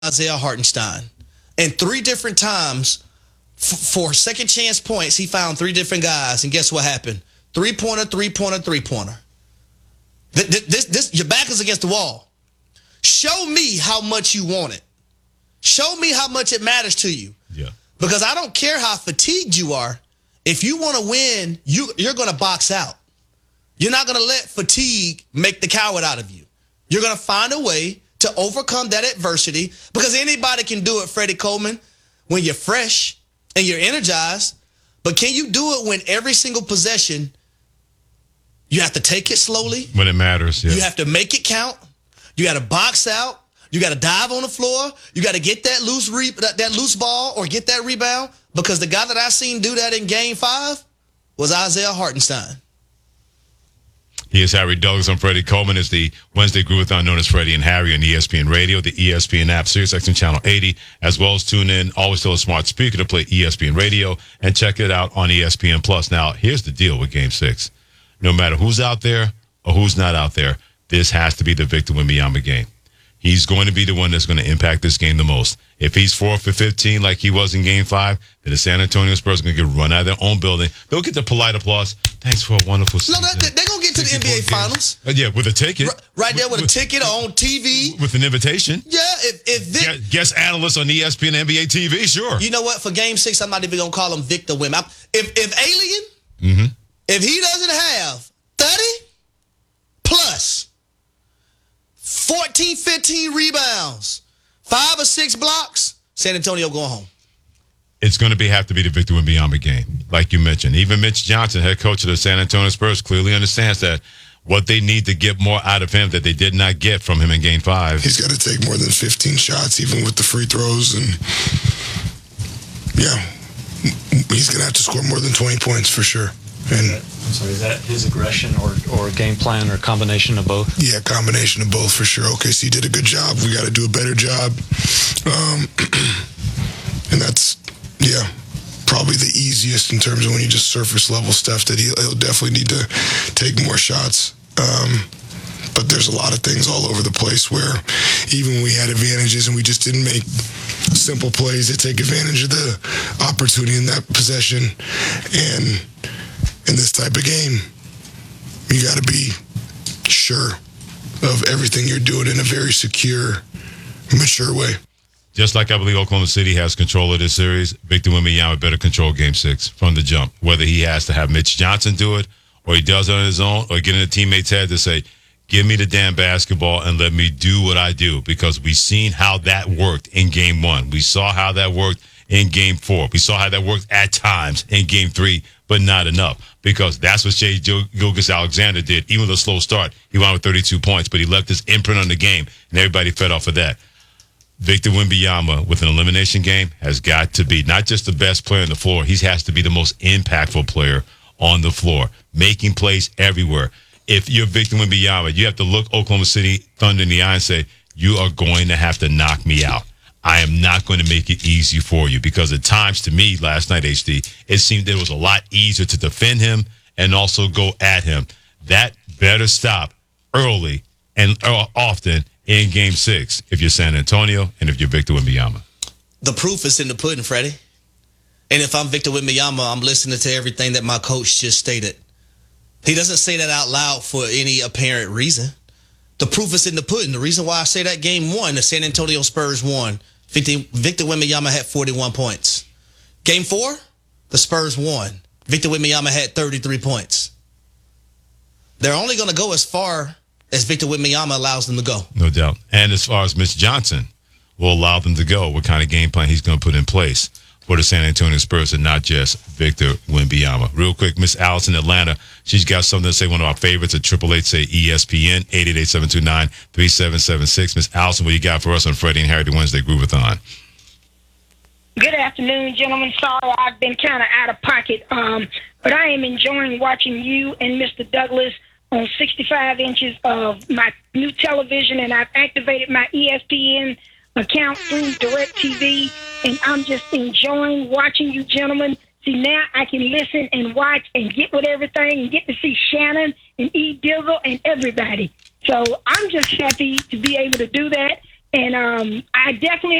Isaiah Hartenstein. And three different times for second chance points, he found three different guys. And guess what happened? Three-pointer, three-pointer, three-pointer. Your back is against the wall. Show me how much you want it. Show me how much it matters to you. Yeah. Because I don't care how fatigued you are. If you want to win, you're going to box out. You're not going to let fatigue make the coward out of you. You're going to find a way to overcome that adversity, because anybody can do it, Freddie Coleman, when you're fresh and you're energized. But can you do it when every single possession, you have to take it slowly? When it matters, yeah. You have to make it count. You got to box out. You got to dive on the floor. You got to get that loose ball or get that rebound, because the guy that I seen do that in Game 5 was Isaiah Hartenstein. He is Harry Douglas. I'm Freddie Coleman. It's the Wednesday Groovathon known as Freddie and Harry on ESPN Radio, the ESPN app, SiriusXM Channel 80, as well as tune in. Always tell a smart speaker to play ESPN Radio and check it out on ESPN Plus. Now, here's the deal with Game 6. No matter who's out there or who's not out there, this has to be the Victor Wembanyama game. He's going to be the one that's going to impact this game the most. If he's 4 for 15 like he was in Game 5, then the San Antonio Spurs are going to get run out of their own building. They'll get the polite applause. Thanks for a wonderful season. No, they're going to get to the NBA Finals. Yeah, with a ticket. Right there with a ticket on TV. With an invitation. Yeah, if guest analyst on ESPN NBA TV, sure. You know what? For Game 6, I'm not even going to call him Victor Wembanyama. If Alien, if he doesn't have 30 plus 14, 15 rebounds, 5 or 6 blocks, San Antonio going home. It's going to have to be the Victor Wembanyama game, like you mentioned. Even Mitch Johnson, head coach of the San Antonio Spurs, clearly understands that what they need to get more out of him that they did not get from him in Game 5. He's got to take more than 15 shots, even with the free throws. And, yeah, he's going to have to score more than 20 points for sure. And is that his aggression or game plan or combination of both? Yeah, combination of both for sure. OKC did a good job. We got to do a better job. And that's, yeah, probably the easiest in terms of when you just surface level stuff, that he'll definitely need to take more shots. But there's a lot of things all over the place where even when we had advantages and we just didn't make simple plays that take advantage of the opportunity in that possession. And in this type of game, you got to be sure of everything you're doing in a very secure, mature way. Just like I believe Oklahoma City has control of this series, Victor Wembanyama better control Game 6 from the jump. Whether he has to have Mitch Johnson do it, or he does it on his own, or get in a teammate's head to say, give me the damn basketball and let me do what I do. Because we've seen how that worked in Game 1. We saw how that worked in Game 4. We saw how that worked at times in Game 3, but not enough. Because that's what Shai Gilgeous-Alexander did. Even with a slow start, he wound with 32 points, but he left his imprint on the game, and everybody fed off of that. Victor Wembanyama, with an elimination game, has got to be not just the best player on the floor, he has to be the most impactful player on the floor, making plays everywhere. If you're Victor Wembanyama, you have to look Oklahoma City Thunder in the eye and say, you are going to have to knock me out. I am not going to make it easy for you, because at times, to me, last night, HD, it seemed that it was a lot easier to defend him and also go at him. That better stop early and often in Game 6 if you're San Antonio and if you're Victor Wembanyama. The proof is in the pudding, Freddie. And if I'm Victor Wembanyama, I'm listening to everything that my coach just stated. He doesn't say that out loud for any apparent reason. The proof is in the pudding. The reason why I say that Game 1, the San Antonio Spurs won. Victor Wembanyama had 41 points. Game 4, the Spurs won. Victor Wembanyama had 33 points. They're only going to go as far as Victor Wembanyama allows them to go. No doubt. And as far as Mitch Johnson will allow them to go, what kind of game plan he's going to put in place for the San Antonio Spurs and not just Victor Wembanyama. Real quick, Miss Alice in Atlanta, she's got something to say, one of our favorites at 888 say ESPN, 888-729-3776. Miss Allison, what you got for us on Freddie and Harry the Wednesday Groovathon? Good afternoon, gentlemen. Sorry I've been kind of out of pocket, but I am enjoying watching you and Mr. Douglas on 65 inches of my new television, and I've activated my ESPN account through DirecTV, and I'm just enjoying watching you gentlemen. See, now I can listen and watch and get with everything and get to see Shannon and E. Dizzle and everybody. So I'm just happy to be able to do that. And I definitely